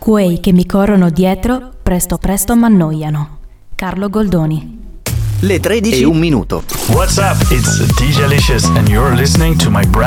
Quei che mi corrono dietro, presto presto m'annoiano. Carlo Goldoni. Le 13:01. What's up? It's DJ Licious and you're listening to my brand